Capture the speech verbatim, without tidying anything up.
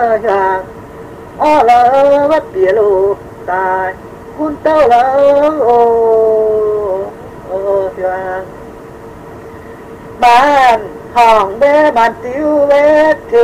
hàng o lỡ bắt bìa lù tài cuốn tao lỡ ô ô hàng bàn hỏng bé bàn tiêu bé thì